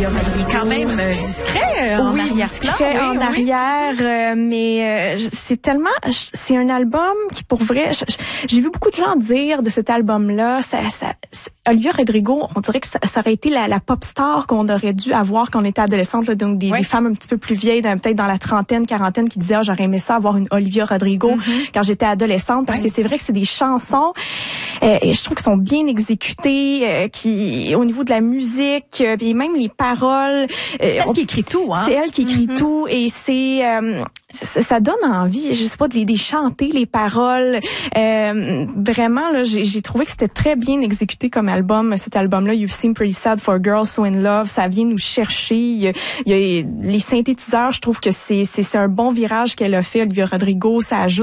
Olivia Rodrigo. Il est quand même discret en arrière-plan. En arrière, mais c'est tellement... C'est un album qui, pour vrai... J'ai vu beaucoup de gens dire de cet album-là, Olivia Rodrigo, on dirait que ça aurait été la pop star qu'on aurait dû avoir quand on était adolescente, là, donc des femmes un petit peu plus vieilles, peut-être dans la trentaine, quarantaine, qui disaient j'aurais aimé ça avoir une Olivia Rodrigo quand j'étais adolescente, parce que c'est vrai que c'est des chansons et je trouve qu'elles sont bien exécutées, qui au niveau de la musique, et même les paroles. C'est elle qui écrit tout, hein. C'est elle qui écrit tout, et ça donne envie, je sais pas, de les chanter, les paroles. Vraiment, là, j'ai trouvé que c'était très bien exécuté comme album. Cet album-là, You've Seemed Pretty Sad for a Girl So in Love, ça vient nous chercher. Il y a les synthétiseurs, je trouve que c'est un bon virage qu'elle a fait, Olivia Rodrigo. Ça ajoute